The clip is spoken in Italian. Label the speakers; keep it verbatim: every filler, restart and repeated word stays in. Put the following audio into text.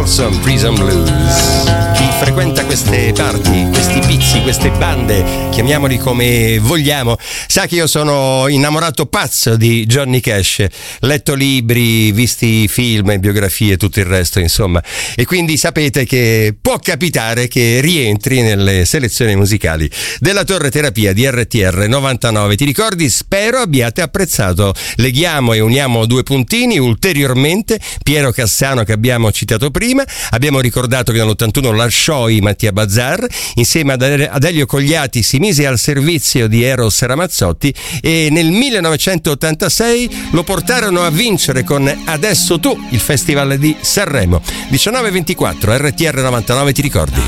Speaker 1: Blossom, Prison Blues. Chi frequenta queste parti, questi pizzi, queste bande, chiamiamoli come vogliamo, sa che io sono innamorato pazzo di Johnny Cash, letto libri, visti film, biografie e tutto il resto, insomma, e quindi sapete che può capitare che rientri nelle selezioni musicali della Torre Terapia di R T R novantanove. Ti ricordi? Spero abbiate apprezzato. Leghiamo e uniamo due puntini ulteriormente. Piero Cassano, che abbiamo citato prima, abbiamo ricordato che nell'ottantuno lasciò i Mattia Bazar, insieme ad Elio Cogliati si mise al servizio di Eros Ramazzotti e nel millenovecentottantasei lo portarono a vincere con Adesso tu, il Festival di Sanremo. diciannove e ventiquattro, R T R novantanove, ti ricordi?